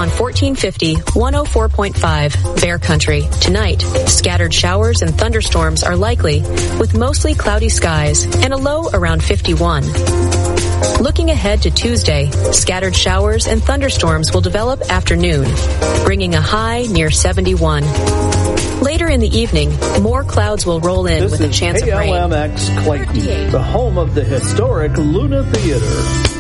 on 1450, 104.5 Bear Country. Tonight, scattered showers and thunderstorms are likely, with mostly cloudy skies and a low around 51. Looking ahead to Tuesday, scattered showers and thunderstorms will develop after noon, bringing a high near 71. Later in the evening, more clouds will roll in with a chance of rain. This is KLMX Clayton, the home of the historic Luna Theater.